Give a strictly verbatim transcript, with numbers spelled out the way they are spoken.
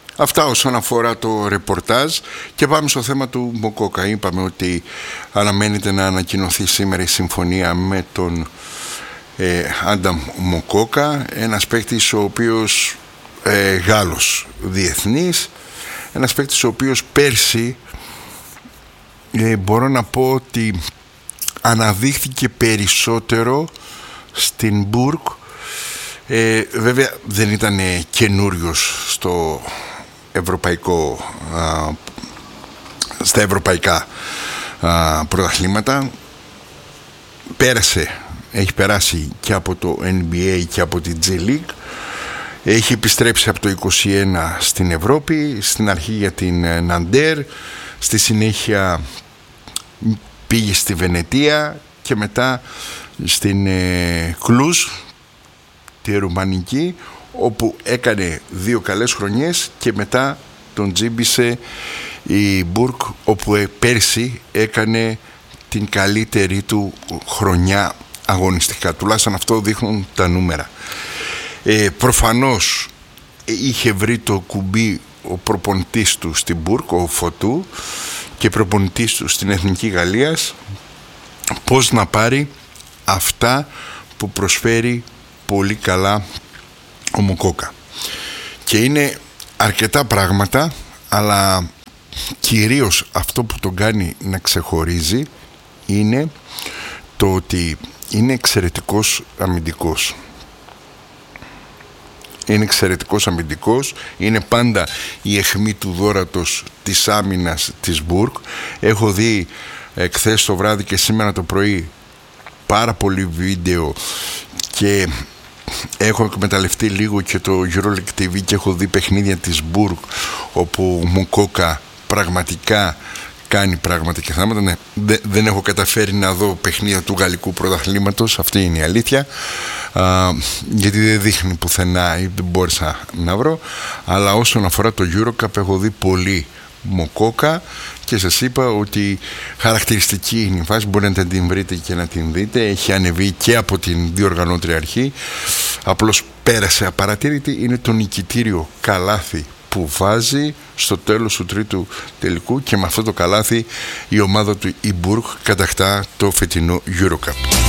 Αυτά όσον αφορά το ρεπορτάζ, και πάμε στο θέμα του Μοκόκα. Είπαμε ότι αναμένεται να ανακοινωθεί σήμερα η συμφωνία με τον ε, Άνταμ Μοκόκα, ένας παίκτης ο οποίος ε, Γάλλος διεθνής, ένας παίκτης ο οποίος πέρσι ε, μπορώ να πω ότι αναδείχθηκε περισσότερο στην Μπουργκ. Ε, βέβαια δεν ήταν ε, καινούριος στο ευρωπαϊκό, α, στα ευρωπαϊκά α, πρωταθλήματα. Πέρασε, έχει περάσει και από το N B A και από την G League. Έχει επιστρέψει από το είκοσι ένα στην Ευρώπη, στην αρχή για την Ναντέρ, στη συνέχεια πήγε στη Βενετία και μετά στην ε, Κλουζ, τη Ρουμανική, όπου έκανε δύο καλές χρονιές και μετά τον τζίμπησε η Μπουργκ, όπου πέρσι έκανε την καλύτερη του χρονιά αγωνιστικά. Τουλάχιστον αυτό δείχνουν τα νούμερα. Ε, προφανώς είχε βρει το κουμπί ο προπονητής του στην Μπουργκ, ο Φωτού, και προπονητής του στην Εθνική Γαλλίας, πώς να πάρει αυτά που προσφέρει πολύ καλά ο Μοκόκα. Και είναι αρκετά πράγματα, αλλά κυρίως αυτό που τον κάνει να ξεχωρίζει είναι το ότι είναι εξαιρετικός αμυντικός. Είναι εξαιρετικός αμυντικός, είναι πάντα η αιχμή του δώρατος της άμυνας της Μπουργκ. Έχω δει εχθές το βράδυ και σήμερα το πρωί πάρα πολύ βίντεο και έχω εκμεταλλευτεί λίγο και το EuroLeague τι βι και έχω δει παιχνίδια της Μπουργκ όπου ο Μοκόκα πραγματικά κάνει πράγματα και θάματα. Ναι, δεν έχω καταφέρει να δω παιχνίδια του γαλλικού πρωταθλήματος, αυτή είναι η αλήθεια, α, γιατί δεν δείχνει πουθενά ή δεν μπόρεσα να βρω. Αλλά όσον αφορά το EuroCup έχω δει πολύ Μοκόκα και σας είπα ότι χαρακτηριστική είναι η φάση. Μπορείτε να την βρείτε και να την δείτε. Έχει ανεβεί και από την διοργανώτρια αρχή, απλώς πέρασε απαρατήρητη. Είναι το νικητήριο καλάθι που βάζει στο τέλος του τρίτου τελικού και με αυτό το καλάθι η ομάδα του η Μπουργκ κατακτά το φετινό EuroCup.